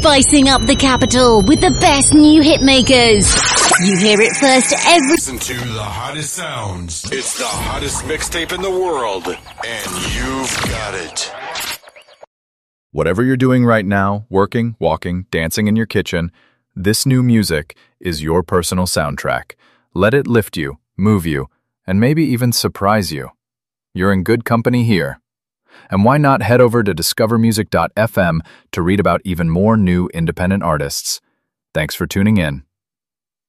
spicing up the capital with the best new hitmakers. You hear it first every... Listen to the hottest sounds. It's the hottest mixtape in the world, and you've got it. Whatever you're doing right now, working, walking, dancing in your kitchen, this new music is your personal soundtrack. Let it lift you, move you, and maybe even surprise you. You're in good company here. And why not head over to discovermusic.fm to read about even more new independent artists. Thanks for tuning in.